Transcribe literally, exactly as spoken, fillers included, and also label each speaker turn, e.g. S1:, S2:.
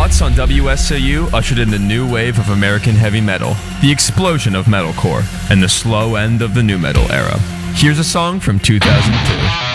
S1: Watts on W S O U ushered in the new wave of American heavy metal, the explosion of metalcore, and the slow end of the nu metal era. Here's a song from two thousand two.